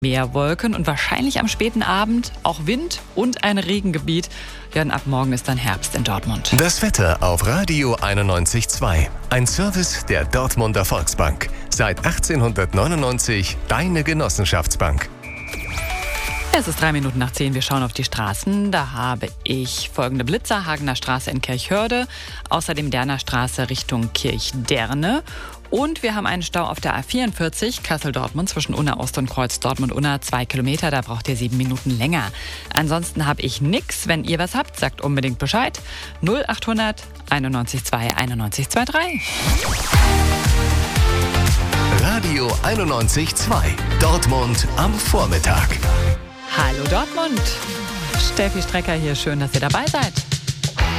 Mehr Wolken und wahrscheinlich am späten Abend auch Wind und ein Regengebiet. Ja, und ab morgen ist dann Herbst in Dortmund. Das Wetter auf Radio 91.2. Ein Service der Dortmunder Volksbank. Seit 1899 deine Genossenschaftsbank. Es ist 10:03. Wir schauen auf die Straßen. Da habe ich folgende Blitzer. Hagener Straße in Kirchhörde, außerdem Derner Straße Richtung Kirchderne. Und wir haben einen Stau auf der A44 Kassel-Dortmund zwischen Unna Ost und Kreuz Dortmund-Unna. 2 Kilometer, da braucht ihr 7 Minuten länger. Ansonsten habe ich nix. Wenn ihr was habt, sagt unbedingt Bescheid. 0800 91.2 91.23. Radio 91.2. Dortmund am Vormittag. Hallo Dortmund. Steffi Strecker hier. Schön, dass ihr dabei seid.